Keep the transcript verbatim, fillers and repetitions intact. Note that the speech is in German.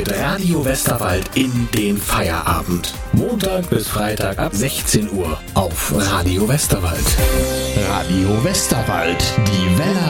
mit Radio Westerwald in den Feierabend. Montag bis Freitag ab sechzehn Uhr auf Radio Westerwald. Radio Westerwald, die Welle